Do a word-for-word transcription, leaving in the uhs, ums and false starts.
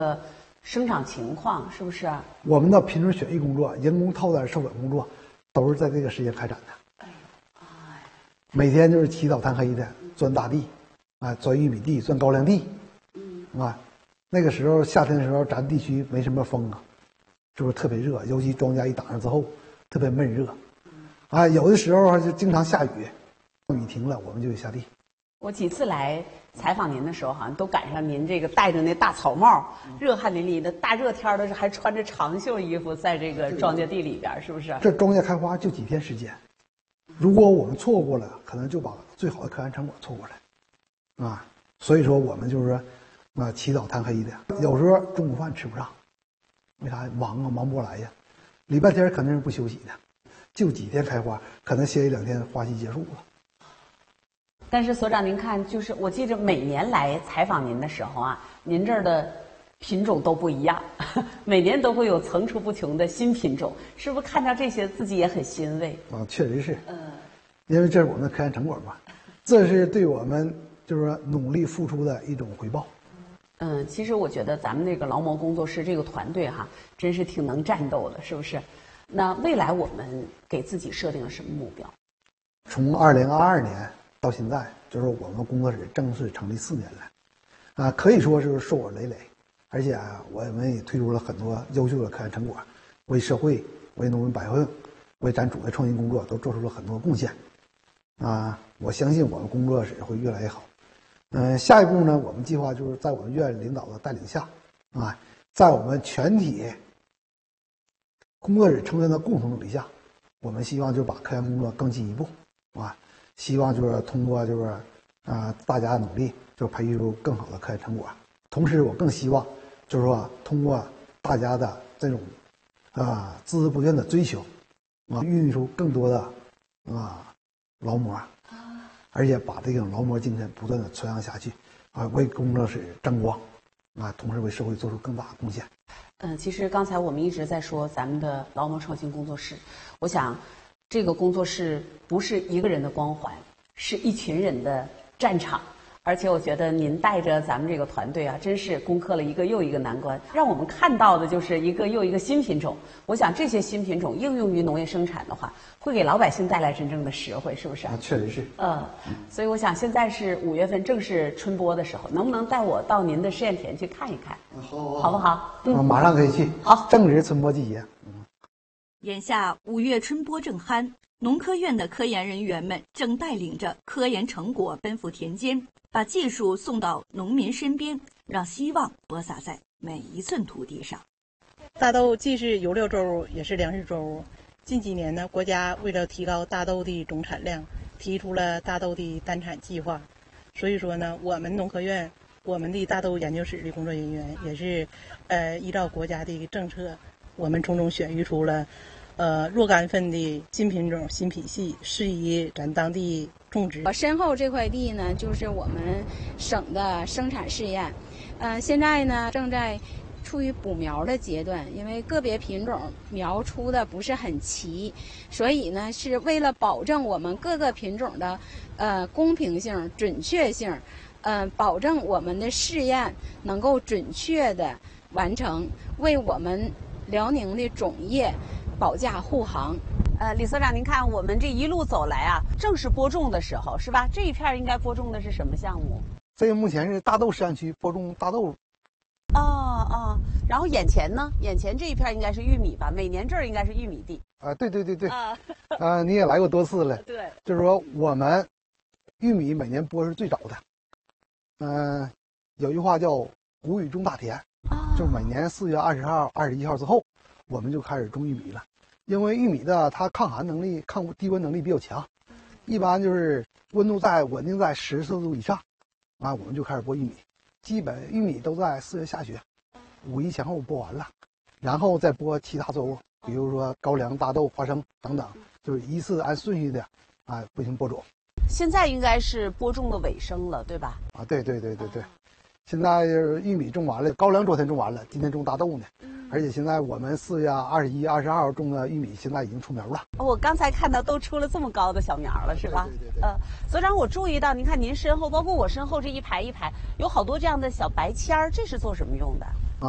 呃生长情况，是不是？ 我们的品种选育工作、人工套单授粉工作，都是在这个时间开展的。哎，每天就是起早贪黑的钻大地，啊，钻玉米地、钻高粱地，嗯，啊，那个时候夏天的时候，咱地区没什么风啊，就是特别热，尤其庄稼一打上之后，特别闷热，啊，有的时候就经常下雨，雨停了，我们就得下地。 我几次来采访您的时候，好像都赶上您这个戴着那大草帽，热汗淋漓的，大热天的还穿着长袖衣服，在这个庄稼地里边，是不是？ 这庄稼开花就几天时间，如果我们错过了，可能就把最好的科研成果错过了，啊，所以说我们就是说，啊，起早贪黑的，有时候中午饭吃不上，为啥？忙啊，忙不过来呀，礼拜天肯定是不休息的，就几天开花，可能歇一两天，花期结束了。 但是所长，您看，就是我记着每年来采访您的时候啊，您这儿的品种都不一样，每年都会有层出不穷的新品种，是不是看到这些自己也很欣慰？ 啊，确实是， 嗯， 因为这是我们的科研成果嘛，这是对我们就是说努力付出的一种回报。 嗯，其实我觉得咱们这个劳模工作室这个团队哈，真是挺能战斗的，是不是？那未来我们给自己设定了什么目标？ 从二零二二年到现在，就是我们工作室正式成立四年了，啊，可以说是硕果累累，而且啊，我们也推出了很多优秀的科研成果，为社会、为农民百姓、为咱主的创新工作都做出了很多贡献，啊，我相信我们工作室会越来越好。嗯，下一步呢，我们计划就是在我们院领导的带领下，啊，在我们全体工作室成员的共同努力下，我们希望就把科研工作更进一步，啊。希望就是通过就是啊、呃、大家的努力，就培育出更好的科研成果。同时，我更希望就是说通过大家的这种啊孜孜不倦的追求，啊孕育出更多的啊劳模，而且把这种劳模精神不断的传扬下去，啊为工作室争光，啊同时为社会做出更大的贡献。 嗯，其实刚才我们一直在说咱们的劳模创新工作室，我想。这个工作室不是一个人的光环，是一群人的战场。而且我觉得您带着咱们这个团队啊，真是攻克了一个又一个难关，让我们看到的就是一个又一个新品种。我想这些新品种应用于农业生产的话，会给老百姓带来真正的实惠，是不是？ 啊，确实是。 呃，所以我想现在是五月份，正是春播的时候，能不能带我到您的试验田去看一看？ 好， 好不好？ 嗯，啊、马上可以去。 好， 正值春播季节。嗯。 眼下五月春播正酣，农科院的科研人员们正带领着科研成果奔赴田间，把技术送到农民身边，让希望播撒在每一寸土地上。 大豆既是油料作物，也是粮食作物。近几年呢，国家为了提高大豆的总产量，提出了大豆的单产计划。所以说呢，我们农科院我们的大豆研究室的工作人员也是，呃，依照国家的政策，我们从中选育出了。呃，若干份的新品种、新品系，适宜咱当地种植。 我身后这块地呢，就是我们省的生产试验，呃，现在呢正在处于补苗的阶段，因为个别品种苗出的不是很齐，所以呢是为了保证我们各个品种的呃公平性、准确性，呃，保证我们的试验能够准确的完成，为我们辽宁的种业保驾护航。 呃，李所长，您看我们这一路走来啊，正是播种的时候，是吧？这一片应该播种的是什么项目？ 这个目前是大豆实验区，播种大豆。 哦哦，然后眼前呢？眼前这一片应该是玉米吧？每年这儿应该是玉米地。 啊，对对对对。 啊， 呃，你也来过多次了。 对。 就是说，我们玉米每年播是最早的。嗯、呃，有句话叫“谷雨种大田”，啊、就每年四月二十号、二十一号之后，我们就开始种玉米了。因为玉米的它抗寒能力、抗低温能力比较强，一般就是温度在稳定在十四度以上，啊，我们就开始播玉米。基本玉米都在四月下旬，五一前后播完了，然后再播其他作物，比如说高粱、大豆、花生等等，就是依次按顺序的啊进行播种。 现在应该是播种的尾声了，对吧？ 啊，对对对对对，现在玉米种完了，高粱昨天种完了，今天种大豆呢。而且现在我们四月二十一、二十号种的玉米，现在已经出苗了。 我刚才看到都出了这么高的小苗了，是吧？ 对对对对。 呃，所长，我注意到，您看您身后，包括我身后这一排一排，有好多这样的小白签儿，这是做什么用的？